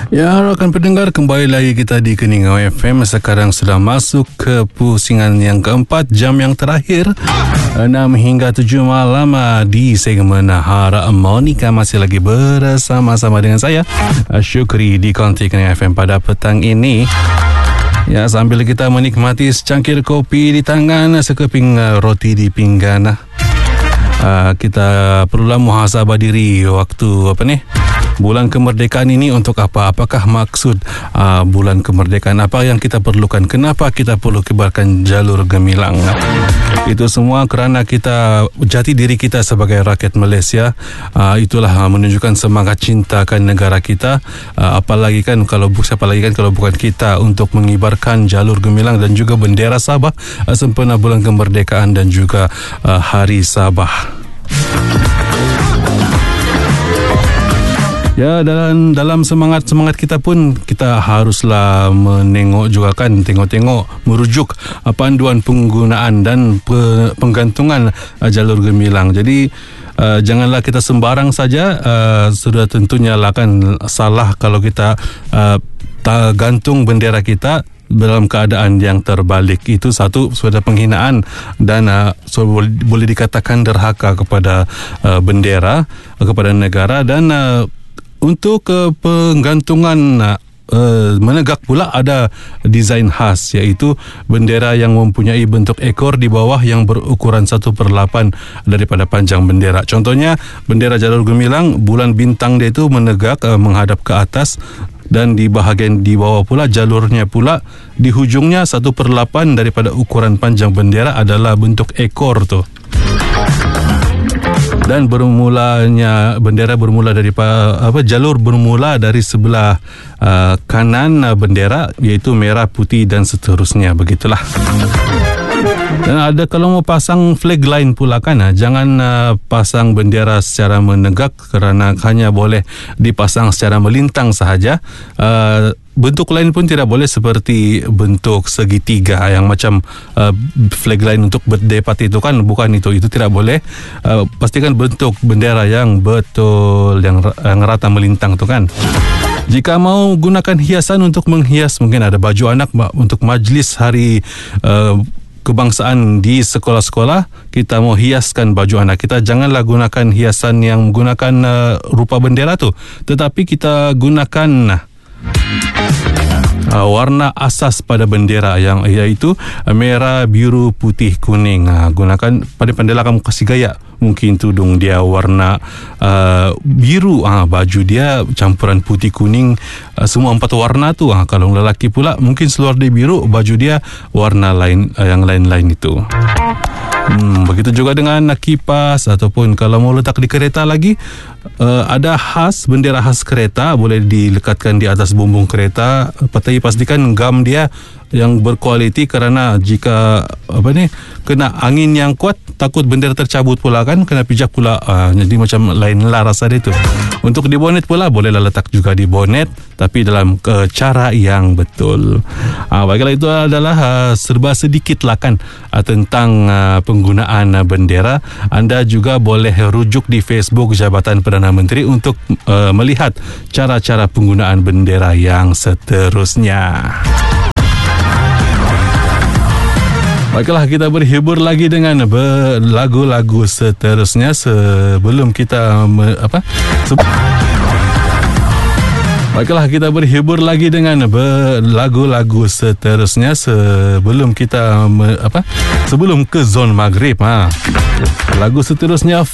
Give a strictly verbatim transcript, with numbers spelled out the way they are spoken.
Ya, rakan pendengar, kembali lagi kita di Keningau F M. Sekarang sudah masuk ke pusingan yang keempat, jam yang terakhir, enam hingga tujuh malam di segmen Harmonika. Masih lagi bersama-sama dengan saya, Syukri, di Konti Keningau F M pada petang ini. Ya, sambil kita menikmati secangkir kopi di tangan, sekeping roti di pinggan, uh, kita perlulah muhasabah diri waktu apa ni? Bulan kemerdekaan ini untuk apa? Apakah maksud uh, bulan kemerdekaan? Apa yang kita perlukan? Kenapa kita perlu kibarkan jalur gemilang? Itu semua kerana kita, jati diri kita sebagai rakyat Malaysia, uh, itulah uh, menunjukkan semangat cintakan negara kita. Uh, apalagi kan kalau siapa lagi kan kalau bukan kita untuk mengibarkan jalur gemilang dan juga bendera Sabah uh, sempena bulan kemerdekaan dan juga uh, Hari Sabah. Ya, dalam dalam semangat semangat kita pun kita haruslah menengok juga kan, tengok-tengok, merujuk uh, panduan penggunaan dan pe, penggantungan uh, jalur gemilang. Jadi uh, janganlah kita sembarang saja. Uh, sudah tentunya lah kan salah kalau kita uh, gantung bendera kita dalam keadaan yang terbalik. Itu satu, sudah penghinaan dan uh, so, boleh, boleh dikatakan derhaka kepada uh, bendera, uh, kepada negara. Dan uh, untuk uh, penggantungan uh, menegak pula ada desain khas, iaitu bendera yang mempunyai bentuk ekor di bawah yang berukuran satu per lapan daripada panjang bendera. Contohnya bendera jalur gemilang, bulan bintang dia itu menegak uh, menghadap ke atas, dan di bahagian di bawah pula jalurnya pula di hujungnya satu per lapan daripada ukuran panjang bendera adalah bentuk ekor tu. Dan bermulanya bendera bermula dari apa jalur bermula dari sebelah uh, kanan bendera, iaitu merah, putih dan seterusnya, begitulah. Dan ada kalau mau pasang flag line pula kan, jangan uh, pasang bendera secara menegak kerana hanya boleh dipasang secara melintang sahaja. Uh, bentuk lain pun tidak boleh seperti bentuk segitiga yang macam uh, flag line untuk birthday party itu kan, bukan itu, itu tidak boleh. Uh, pastikan bentuk bendera yang betul, yang, yang rata melintang tu kan. Jika mau gunakan hiasan untuk menghias, mungkin ada baju anak untuk majlis hari uh, kebangsaan di sekolah-sekolah, kita mau hiaskan baju anak kita, janganlah gunakan hiasan yang menggunakan uh, rupa bendera tu, tetapi kita gunakan uh, warna asas pada bendera yang iaitu uh, merah, biru, putih, kuning. Uh, gunakan, pandai-pandailah kamu kasih gaya. Mungkin tudung dia warna uh, biru, uh, baju dia campuran putih, kuning, uh, semua empat warna tu. Uh, kalau lelaki pula mungkin seluar dia biru, baju dia warna lain, uh, yang lain-lain itu. Hmm, begitu juga dengan kipas, ataupun kalau mau letak di kereta lagi, uh, ada khas, bendera khas kereta boleh dilekatkan di atas bumbung kereta. Tapi pastikan gam dia yang berkualiti, kerana jika apa ni kena angin yang kuat, takut bendera tercabut pula kan, kena pijak pula. Uh, jadi macam lain lah rasa dia tu. Untuk di bonet pula bolehlah letak juga di bonet, tapi dalam uh, cara yang betul. Uh, baiklah, itu adalah uh, serba sedikit lah kan uh, tentang uh, penggunaan uh, bendera. Anda juga boleh rujuk di Facebook Jabatan Perdana Menteri untuk uh, melihat cara-cara penggunaan bendera yang seterusnya. Baiklah, kita berhibur lagi dengan lagu-lagu seterusnya sebelum kita me, apa? Se- Baiklah, kita berhibur lagi dengan lagu-lagu seterusnya sebelum kita me, apa? Sebelum ke zon maghrib. Ha. Lagu seterusnya